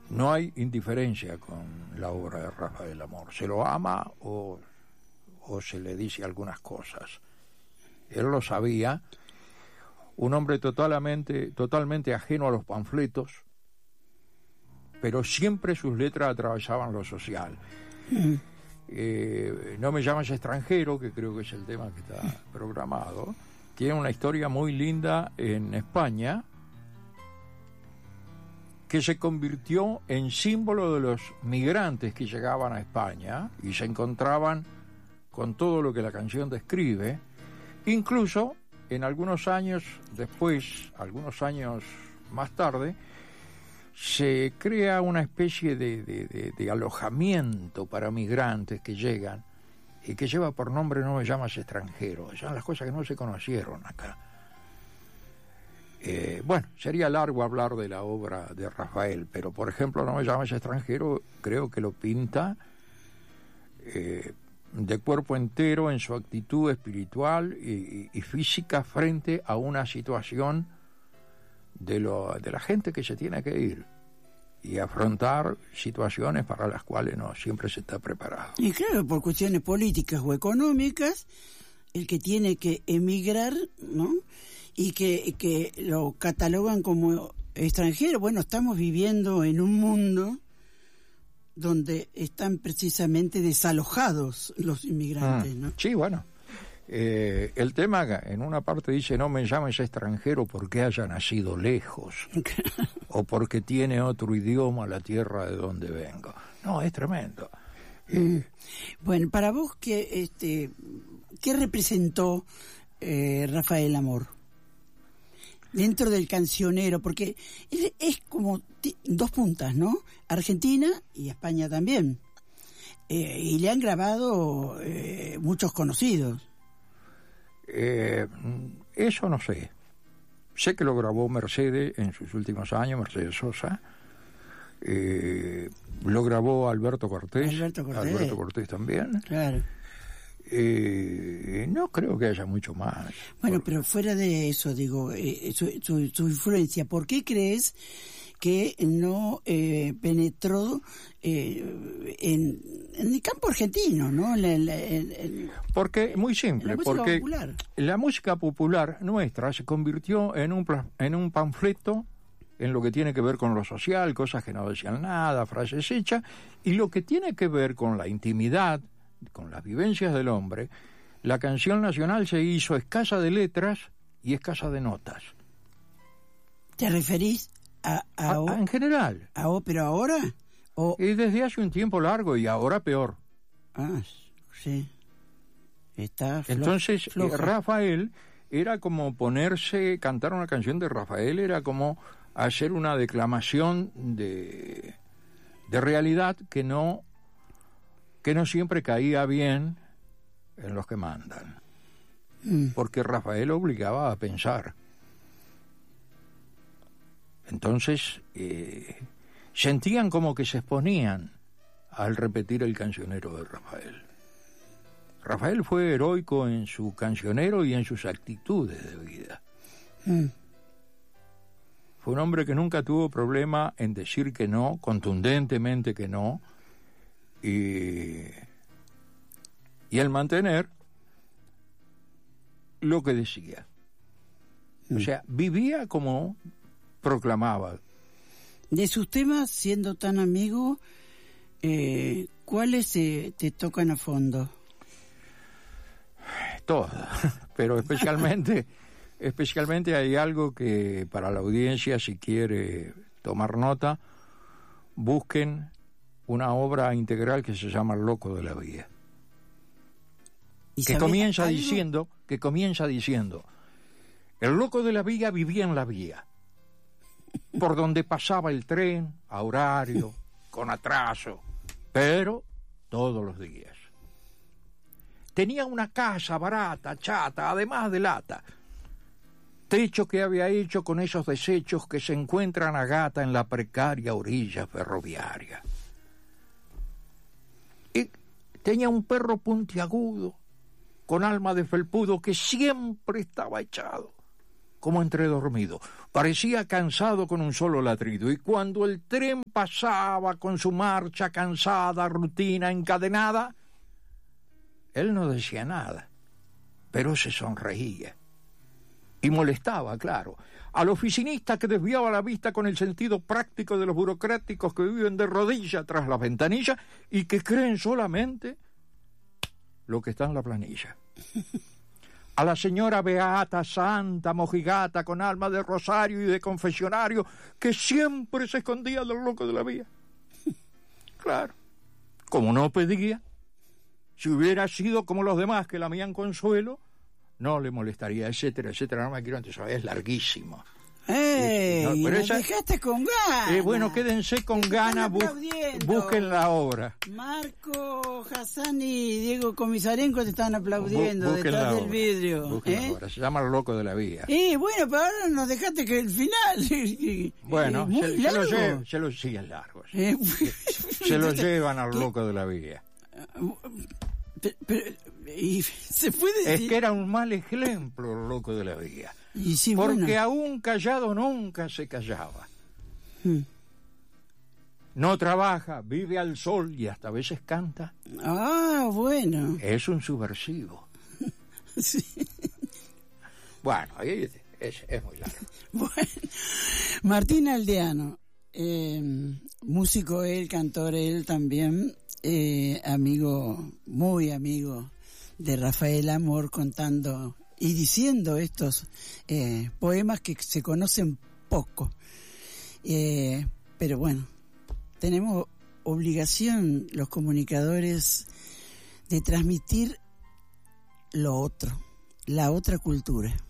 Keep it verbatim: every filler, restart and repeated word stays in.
no hay indiferencia con la obra de Rafael Amor. Se lo ama o, o se le dice algunas cosas. Él lo sabía. Un hombre totalmente, totalmente ajeno a los panfletos, pero siempre sus letras atravesaban lo social. Mm. Eh, no me llames extranjero, que creo que es el tema que está programado, tiene una historia muy linda en España, que se convirtió en símbolo de los migrantes que llegaban a España y se encontraban con todo lo que la canción describe. Incluso en algunos años después, algunos años más tarde, se crea una especie de, de, de, de alojamiento para migrantes que llegan y que lleva por nombre No me llamas extranjero. Son las cosas que no se conocieron acá. Eh, bueno, sería largo hablar de la obra de Rafael, pero por ejemplo No me llames extranjero creo que lo pinta eh, de cuerpo entero en su actitud espiritual y, y física frente a una situación de, lo, de la gente que se tiene que ir y afrontar situaciones para las cuales no siempre se está preparado. Y claro, por cuestiones políticas o económicas, el que tiene que emigrar, ¿no? Y que, que lo catalogan como extranjero. Bueno, estamos viviendo en un mundo donde están precisamente desalojados los inmigrantes, ah, ¿no? Sí, bueno. Eh, el tema en una parte dice no me llames extranjero porque haya nacido lejos o porque tiene otro idioma la tierra de donde vengo. No, es tremendo. Mm. Bueno, para vos, ¿qué, este, ¿qué representó eh, Rafael Amor dentro del cancionero? Porque es, es como t- dos puntas, ¿no? Argentina y España también. Eh, y le han grabado eh, muchos conocidos. Eh, eso no sé. Sé que lo grabó Mercedes en sus últimos años, Mercedes Sosa. Eh, lo grabó Alberto Cortés. Alberto Cortés. Alberto Cortés también. Claro. Eh, no creo que haya mucho más. Bueno, Por... pero fuera de eso, digo, eh, su, su, su influencia, ¿por qué crees que no eh, penetró eh, en, en el campo argentino, ¿no? La, la, el, el, porque, muy simple, la porque popular. La música popular nuestra se convirtió en un, en un panfleto en lo que tiene que ver con lo social, cosas que no decían nada, frases hechas, y lo que tiene que ver con la intimidad, con las vivencias del hombre, la canción nacional se hizo escasa de letras y escasa de notas. ¿Te referís a, a, a, a en general? A, a, ¿Pero ahora? O... Y desde hace un tiempo largo y ahora peor. Ah, sí. Está flo- Entonces, floja. eh, Rafael era como ponerse, cantar una canción de Rafael era como hacer una declamación de, de realidad que no, que no siempre caía bien en los que mandan. Mm. Porque Rafael obligaba a pensar. Entonces, eh, sentían como que se exponían al repetir el cancionero de Rafael. Rafael fue heroico en su cancionero y en sus actitudes de vida. Mm. Fue un hombre que nunca tuvo problema en decir que no, contundentemente que no, y, y en mantener lo que decía. Mm. O sea, vivía como proclamaba. De sus temas, siendo tan amigo, eh, ¿cuáles eh, te tocan a fondo? Todas, pero especialmente especialmente hay algo que para la audiencia, si quiere tomar nota, busquen una obra integral que se llama El Loco de la Vía, que comienza algo? diciendo que comienza diciendo el loco de la vía vivía en la vía por donde pasaba el tren a horario con atraso, pero todos los días. Tenía una casa barata, chata, además de lata. Techo que había hecho con esos desechos que se encuentran a gata en la precaria orilla ferroviaria. Y tenía un perro puntiagudo, con alma de felpudo, que siempre estaba echado como entredormido. Parecía cansado con un solo ladrido, y cuando el tren pasaba con su marcha cansada, rutina, encadenada, él no decía nada, pero se sonreía. Y molestaba, claro, al oficinista que desviaba la vista con el sentido práctico de los burocráticos que viven de rodillas tras las ventanillas y que creen solamente lo que está en la planilla. A la señora beata, santa, mojigata, con alma de rosario y de confesionario, que siempre se escondía del loco de la vía. Claro, como no pedía, si hubiera sido como los demás que lamían consuelo, no le molestaría, etcétera, etcétera. No me quiero anticipar, es larguísimo. ¡Ey! No, pero ¡Nos esa, dejaste con ganas! Eh, bueno, quédense con ganas, bu busquen la obra. Marco Hassan y Diego Comisarenko te están aplaudiendo Bu detrás del vidrio. ¿Eh? La obra. Se llama El Loco de la Vía. Eh, bueno, pero ahora nos dejaste que el final... Bueno, eh, se, se, lo llevan, se lo sí, es largo. Sí. Eh, se lo llevan al Loco de la Vía. Pero, pero, y se puede decir... Es que era un mal ejemplo el Loco de la Vía. Y sí, porque bueno. aún callado nunca se callaba. Hmm. No trabaja, vive al sol y hasta a veces canta. Ah, bueno. Es un subversivo. Sí. Bueno, ahí es, es muy largo. Bueno, Martín Aldeano, eh, músico él, cantor él también, eh, amigo, muy amigo de Rafael Amor, contando y diciendo estos eh, poemas que se conocen poco. Eh, pero bueno, tenemos obligación los comunicadores de transmitir lo otro, la otra cultura.